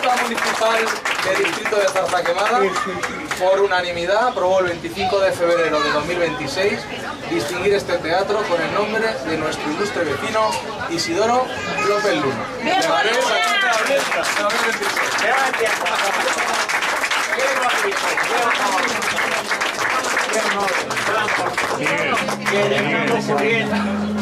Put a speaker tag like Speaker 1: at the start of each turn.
Speaker 1: Junta Municipal del Distrito de Zarzaquemada, por unanimidad, aprobó el 25 de febrero de 2026 distinguir este teatro con el nombre de nuestro ilustre vecino Isidoro López Luna. Llevaré esa Junta abierta de 2026.
Speaker 2: Bien.